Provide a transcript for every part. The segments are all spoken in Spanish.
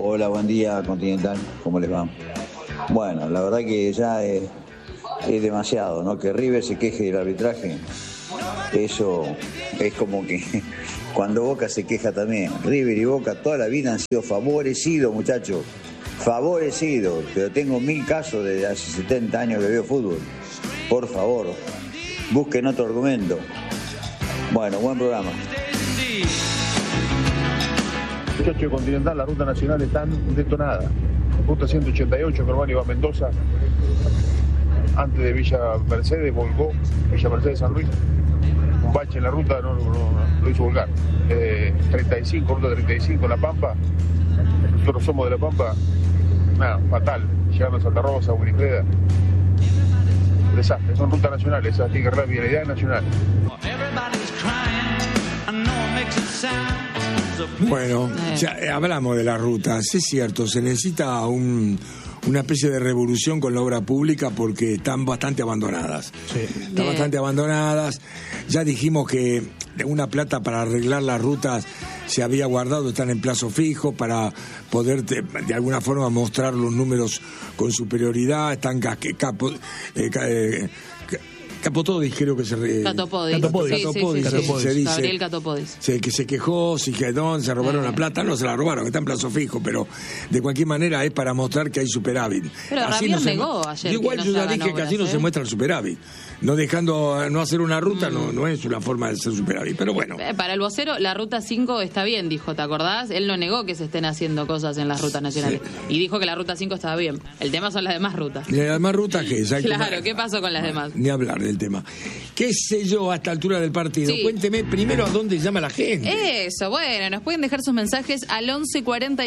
Hola, buen día, Continental, ¿cómo les va? Bueno, la verdad que ya es demasiado, ¿no? Que River se queje del arbitraje, eso es como que cuando Boca se queja también. River y Boca toda la vida han sido favorecidos, muchachos, favorecidos, pero tengo 1000 casos desde hace 70 años que veo fútbol. Por favor, busquen otro argumento. Bueno, buen programa. Muchachos de Continental, la ruta nacional está detonada. Ruta 188, Carvalho va a Mendoza. Antes de Villa Mercedes, volcó. Villa Mercedes San Luis. Un bache en la ruta, no lo hizo volcar. 35, ruta 35, La Pampa. Nosotros somos de La Pampa. Nada, fatal. Llegando a Santa Rosa, Winifreda. Desastre, son rutas nacionales, esas tiene que rápido, la idea es nacional. Bueno, ya hablamos de las rutas, es cierto, se necesita una especie de revolución con la obra pública porque están bastante abandonadas. Sí. Están bastante abandonadas. Ya dijimos que una plata para arreglar las rutas se había guardado, están en plazo fijo para poder de alguna forma mostrar los números con superioridad. Están Capotodis, creo que se... Catopodis. Se dice. Gabriel Catopodis. Que se quejó, si quedó, se robaron la plata. No se la robaron, está en plazo fijo, pero de cualquier manera es para mostrar que hay superávit. Pero así Rabier negó ayer. Igual yo ya dije que así no se muestra el superávit. No hacer una ruta no es una forma de ser superávit, pero bueno. Para el vocero, la ruta 5 está bien, dijo, ¿te acordás? Él no negó que se estén haciendo cosas en las rutas nacionales. Sí. Y dijo que la ruta 5 estaba bien. El tema son las demás rutas. ¿Y las demás rutas qué? Claro, ¿qué pasó con las demás? Ni hablar del tema. ¿Qué sé yo a esta altura del partido? Sí. Cuénteme primero a dónde llama la gente. Eso, bueno, nos pueden dejar sus mensajes al 11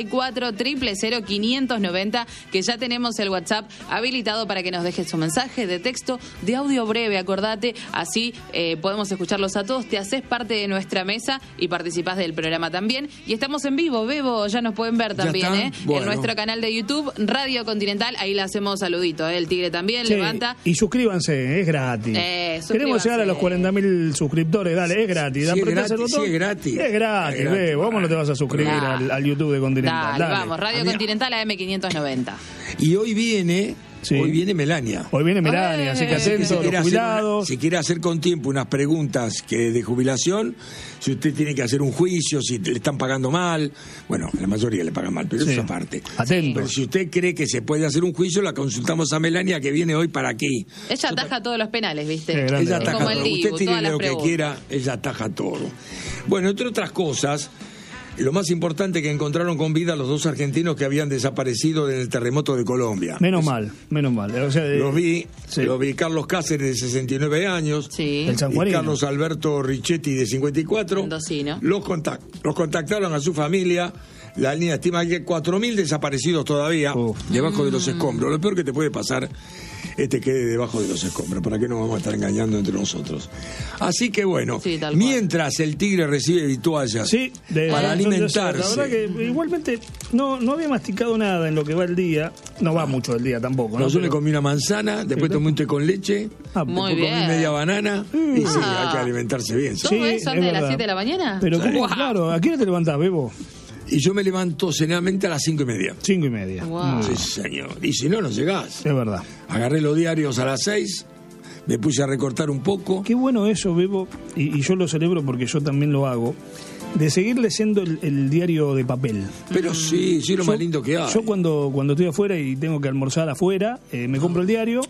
44 000 590, que ya tenemos el WhatsApp habilitado para que nos dejes su mensaje de texto, de audio breve, acordate, así podemos escucharlos a todos, te haces parte de nuestra mesa y participás del programa también. Y estamos en vivo, Bebo, ya nos pueden ver también, bueno. En nuestro canal de YouTube, Radio Continental, ahí le hacemos saludito, el Tigre también, sí, levanta. Y suscríbanse, es gratis. Queremos llegar a los 40.000 suscriptores, dale, es gratis. Sí, es gratis. Es gratis, Bebo, ¿cómo no te vas a suscribir al YouTube de Continental? Dale, vamos, Radio Continental AM590. Y hoy viene... Sí. Hoy viene Melania. Así que atentos, los jubilados. Si quiere hacer con tiempo unas preguntas de jubilación, si usted tiene que hacer un juicio, si le están pagando mal, bueno, la mayoría le pagan mal, pero eso es aparte. Atentos. Pero si usted cree que se puede hacer un juicio, la consultamos a Melania, que viene hoy para aquí. Ella ataja todos los penales, ¿viste? Ella ataja como todo. El Dibu, usted tiene lo que quiera, ella ataja todo. Bueno, entre otras cosas... Lo más importante, que encontraron con vida a los 2 argentinos que habían desaparecido en el terremoto de Colombia. Menos mal. O sea, los vi Carlos Cáceres, de 69 años, sí. El sanjuanino. Y Carlos Alberto Richetti, de 54. Mendocino. Los contactaron a su familia. La línea estima que hay 4.000 desaparecidos todavía debajo de los escombros. Lo peor que te puede pasar quede debajo de los escombros. ¿Para qué nos vamos a estar engañando entre nosotros? Así que bueno, sí, mientras el Tigre recibe vituallas para alimentarse. La verdad que igualmente no había masticado nada en lo que va el día. No va mucho el día tampoco. No, yo le comí una manzana, después tomé un té con leche, muy después bien. Comí media banana y sí, hay que alimentarse bien. ¿Todo eso antes de las 7 de la mañana? Pero claro, ¿a qué hora te levantás, Bebo? Y yo me levanto generalmente a las 5:30. 5:30. Wow. Sí, señor. Y si no llegás. Es verdad. Agarré los diarios a las 6, me puse a recortar un poco. Qué bueno eso, Bebo, y yo lo celebro porque yo también lo hago, de seguir leyendo el diario de papel. Pero sí, lo más lindo que hay. Yo cuando estoy afuera y tengo que almorzar afuera, me compro el diario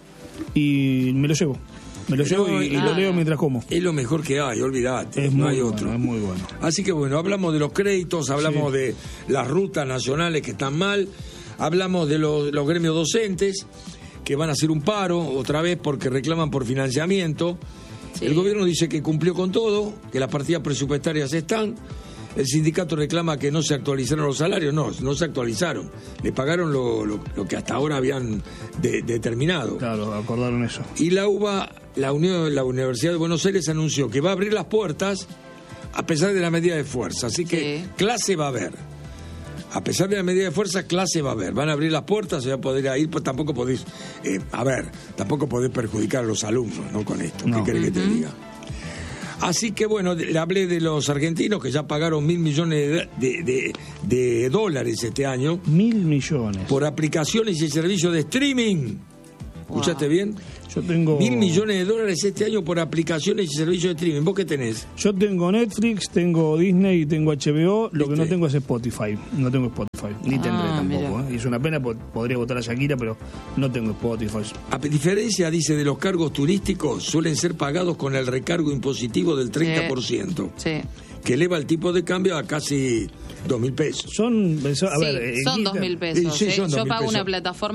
y me lo llevo. Me lo llevo y lo leo mientras como. Es lo mejor que hay, olvídate, no hay otro. Es muy bueno. Así que bueno, hablamos de los créditos, hablamos de las rutas nacionales que están mal, hablamos de los gremios docentes que van a hacer un paro otra vez porque reclaman por financiamiento. Sí. El gobierno dice que cumplió con todo, que las partidas presupuestarias están. El sindicato reclama que no se actualizaron los salarios. No se actualizaron. Le pagaron lo que hasta ahora habían determinado. Claro, acordaron eso. Y la Universidad de Buenos Aires anunció que va a abrir las puertas a pesar de la medida de fuerza. Así que clase va a haber. A pesar de la medida de fuerza, clase va a haber. Van a abrir las puertas, se va a poder ir, pues tampoco podés... tampoco podés perjudicar a los alumnos, ¿no? Con esto. ¿Qué querés que te diga? Así que bueno, le hablé de los argentinos que ya pagaron 1.000 millones de dólares este año. 1.000 millones. Por aplicaciones y servicios de streaming. ¿Escuchaste bien? Yo tengo 1.000 millones de dólares este año por aplicaciones y servicios de streaming. ¿Vos qué tenés? Yo tengo Netflix, tengo Disney y tengo HBO. Lo que ¿Viste? no tengo es Spotify. No tengo Spotify. Ni tendré tampoco. Mira. Y es una pena porque podría votar a Shakira, pero no tengo Spotify. A diferencia, dice, de los cargos turísticos, suelen ser pagados con el recargo impositivo del 30%, Sí. que eleva el tipo de cambio a casi 2.000 pesos. Son, a Sí, ver, son guita. 2.000 pesos. Sí, son Yo 2.000 pago una pesos. plataforma